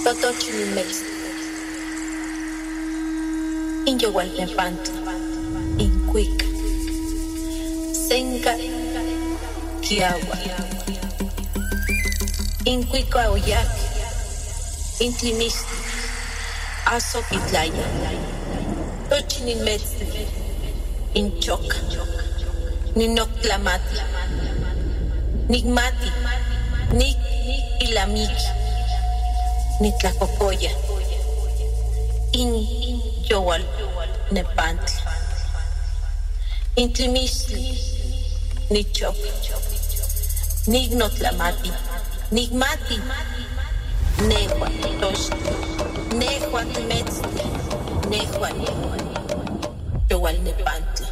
Totochimilmex, Inyowalnepantla, Incuica, Senca, Kiawa, Incuica Oyac, Intimista, Azoquitlaya, Tochimilmex, Inchoca, Ninoclamati, Nigmati, Nik Ilamiki, Nitlacocoya, In Yowal Nepantla, Intlimistli, Nichop, Nignotlamati, Nigmati, Nehua Tosh, Nehua Timetzli, Nehua Yowal Nepantla.